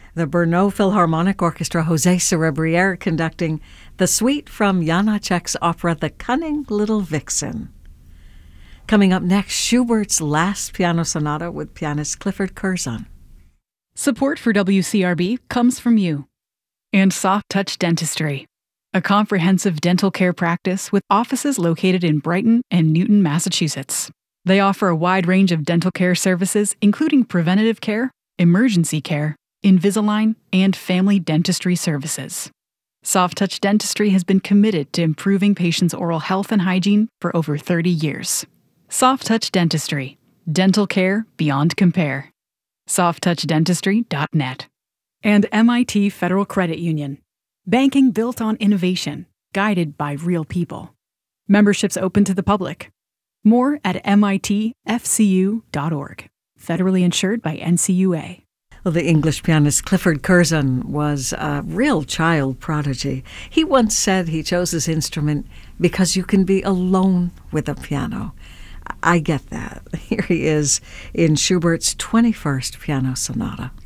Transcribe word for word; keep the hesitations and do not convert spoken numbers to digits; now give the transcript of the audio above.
The Brno Philharmonic Orchestra, José Cerebriere conducting the suite from Janacek's opera The Cunning Little Vixen. Coming up next, Schubert's Last Piano Sonata with pianist Clifford Curzon. Support for W C R B comes from you and Soft Touch Dentistry, a comprehensive dental care practice with offices located in Brighton and Newton, Massachusetts. They offer a wide range of dental care services, including preventative care, emergency care, Invisalign, and family dentistry services. Soft Touch Dentistry has been committed to improving patients' oral health and hygiene for over thirty years. Soft Touch Dentistry, dental care beyond compare. soft touch dentistry dot net. And M I T Federal Credit Union, banking built on innovation, guided by real people. Memberships open to the public. More at M I T F C U dot org. Federally insured by N C U A. Well, the English pianist Clifford Curzon was a real child prodigy. He once said he chose his instrument because you can be alone with a piano. I get that. Here he is in Schubert's twenty-first Piano Sonata.